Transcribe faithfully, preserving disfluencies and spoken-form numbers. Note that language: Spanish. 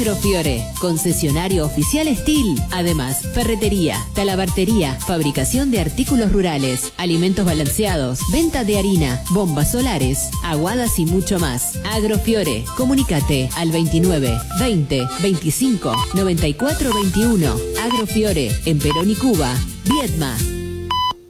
Agrofiore, concesionario oficial Estil. Además, ferretería, talabartería, fabricación de artículos rurales, alimentos balanceados, venta de harina, bombas solares, aguadas y mucho más. Agrofiore, comunícate al veintinueve, veinte, veinticinco, noventa y cuatro veintiuno. Agrofiore, en Perón y Cuba, Viedma.